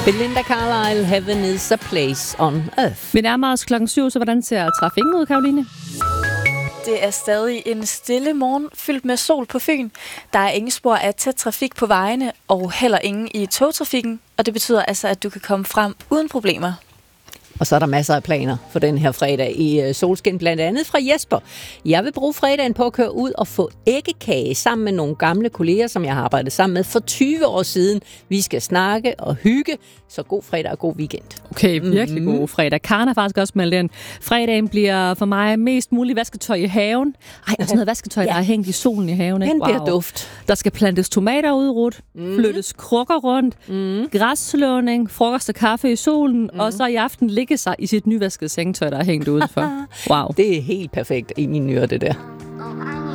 Belinda Carlisle, Heaven is a place on earth. Vi nærmer os 7:00, så hvordan ser trafikken ud, Karoline? Det er stadig en stille morgen, fyldt med sol på Fyn. Der er ingen spor af tæt trafik på vejene, og heller ingen i togtrafikken. Og det betyder altså, at du kan komme frem uden problemer. Og så er der masser af planer for den her fredag i solskin, blandt andet fra Jesper. Jeg vil bruge fredagen på at køre ud og få æggekage sammen med nogle gamle kolleger, som jeg har arbejdet sammen med for 20 år siden. Vi skal snakke og hygge, så god fredag og god weekend. Okay, virkelig god fredag. Karen har faktisk også meldt ind. Fredagen bliver for mig mest muligt vasketøj i haven. Ej, og sådan noget vasketøj, der er hængt i solen i haven. Den bliver duft. Der skal plantes tomater ud, Ruth. Flyttes krukker rundt. Græsslåning, frokost og kaffe i solen. Og så i aften ligge sig i sit nyvaskede sengetøj, der er hængt udenfor. Wow. Det er helt perfekt i mine ører, det der.